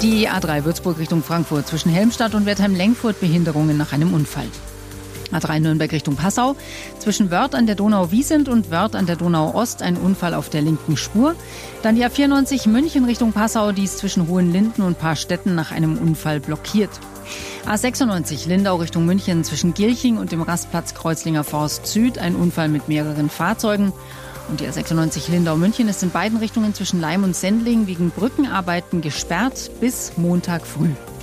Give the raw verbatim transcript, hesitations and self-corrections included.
Die A drei Würzburg Richtung Frankfurt zwischen Helmstadt und Wertheim-Lenkfurt Behinderungen nach einem Unfall. A drei Nürnberg Richtung Passau. Zwischen Wörth an der Donau-Wiesent und Wörth an der Donau-Ost ein Unfall auf der linken Spur. Dann die A vierundneunzig München Richtung Passau, die ist zwischen Hohenlinden und Paarstetten nach einem Unfall blockiert. A sechsundneunzig Lindau Richtung München zwischen Gilching und dem Rastplatz Kreuzlinger Forst Süd ein Unfall mit mehreren Fahrzeugen. Und die A sechsundneunzig Lindau-München ist in beiden Richtungen zwischen Leim und Sendling wegen Brückenarbeiten gesperrt bis Montag früh.